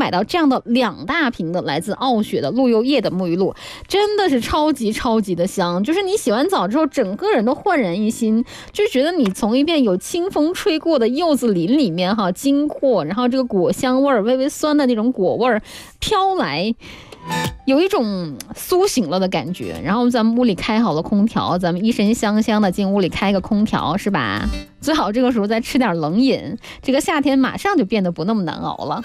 买到这样的2大瓶的来自傲雪的鹿油液的沐浴露，真的是超级的香，就是你洗完澡之后整个人都焕然一新，就觉得你从一片有清风吹过的柚子林里面经过，然后这个果香味儿微微酸的那种果味儿飘来，有一种苏醒了的感觉。然后咱们屋里开好了空调，咱们一身香香的进屋里开个空调，是吧？最好这个时候再吃点冷饮，这个夏天马上就变得不那么难熬了。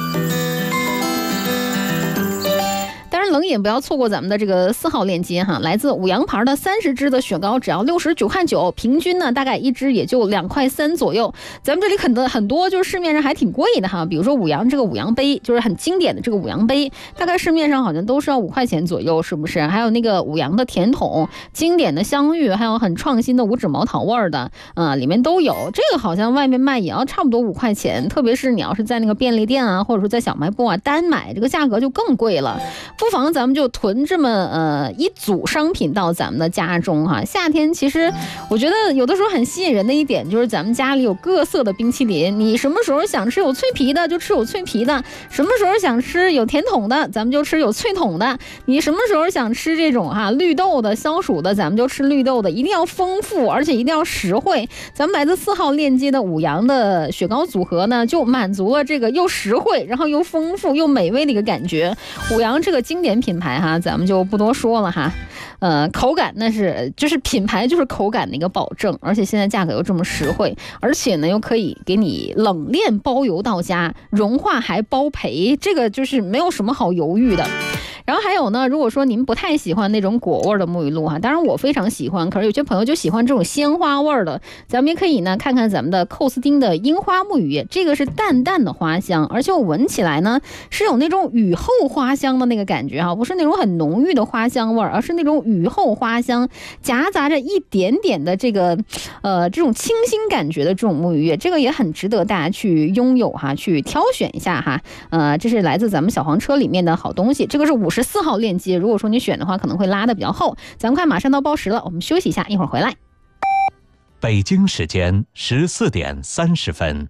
当然冷饮不要错过咱们的这个4号链接来自五羊牌的30支的雪糕只要69.9块，平均呢大概一支也就2.3块左右。咱们这里很多就是市面上还挺贵的比如说五羊这个五羊杯，就是很经典的这个五羊杯，大概市面上好像都是要5块钱左右，是不是？还有那个五羊的甜筒，经典的香芋，还有很创新的五指毛桃味的，里面都有。这个好像外面卖也要差不多5块钱，特别是你要是在那个便利店或者说在小卖部单买，这个价格就更贵了。不妨咱们就囤这么一组商品到咱们的家中夏天其实我觉得有的时候很吸引人的一点就是咱们家里有各色的冰淇淋，你什么时候想吃有脆皮的就吃有脆皮的，什么时候想吃有甜筒的咱们就吃有脆筒的，你什么时候想吃这种绿豆的消暑的咱们就吃绿豆的，一定要丰富而且一定要实惠。咱们来自4号链接的五羊的雪糕组合呢，就满足了这个又实惠然后又丰富又美味的一个感觉。五羊这个经典品牌咱们就不多说了口感那是就是品牌就是口感的一个保证，而且现在价格又这么实惠，而且呢又可以给你冷链包邮到家，融化还包赔，这个就是没有什么好犹豫的。然后还有呢，如果说您不太喜欢那种果味的沐浴露当然我非常喜欢，可是有些朋友就喜欢这种鲜花味的，咱们也可以呢看看咱们的蔻斯汀的樱花沐浴液，这个是淡淡的花香，而且我闻起来呢是有那种雨后花香的那个感觉不是那种很浓郁的花香味，而是那种雨后花香夹杂着一点点的这个这种清新感觉的这种沐浴液，这个也很值得大家去拥有去挑选一下这是来自咱们小黄车里面的好东西，这个是54号链接，如果说你选的话可能会拉得比较厚。咱们快马上到报时了，我们休息一下，一会儿回来。 北京时间14点30分。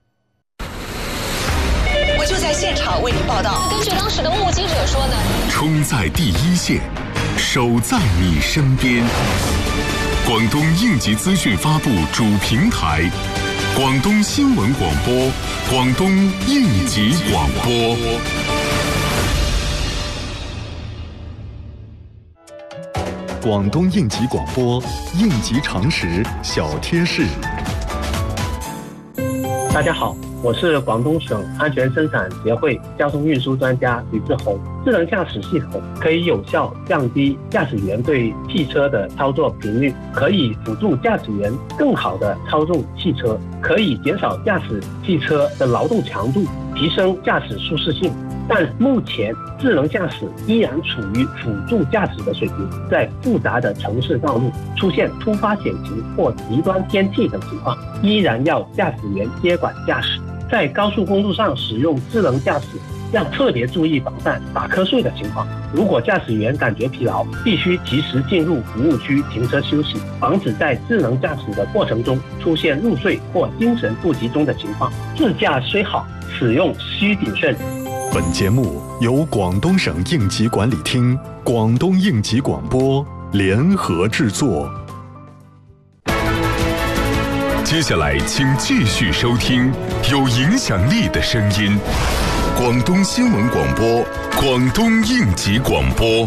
我就在现场为您报道。根据当时的目击者说呢， 冲在第一线，守在你身边。广东应急资讯发布主平台，广东新闻广播，广东应急广播。广东应急广播，应急常识小贴士。 大家好，我是广东省安全生产协会交通运输专家李志宏。智能驾驶系统可以有效降低驾驶员对汽车的操作频率，可以辅助驾驶员更好地操纵汽车，可以减少驾驶汽车的劳动强度，提升驾驶舒适性。但目前智能驾驶依然处于辅助驾驶的水平，在复杂的城市道路出现突发险情或极端天气等情况，依然要驾驶员接管驾驶。在高速公路上使用智能驾驶要特别注意防范打瞌睡的情况。如果驾驶员感觉疲劳，必须及时进入服务区停车休息，防止在智能驾驶的过程中出现入睡或精神不集中的情况。自驾虽好，使用需谨慎。 本节目由广东省应急管理厅、广东应急广播联合制作。接下来请继续收听有影响力的声音，广东新闻广播，广东应急广播。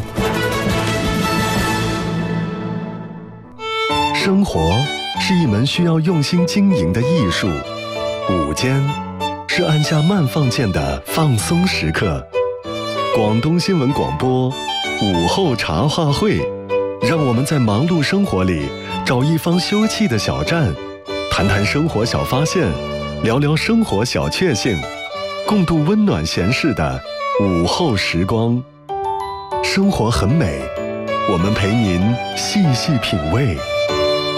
生活是一门需要用心经营的艺术，午间是按下慢放键的放松时刻。广东新闻广播午后茶话会，让我们在忙碌生活里找一方休憩的小站，谈谈生活小发现，聊聊生活小确幸，共度温暖闲适的午后时光。生活很美，我们陪您细细品味。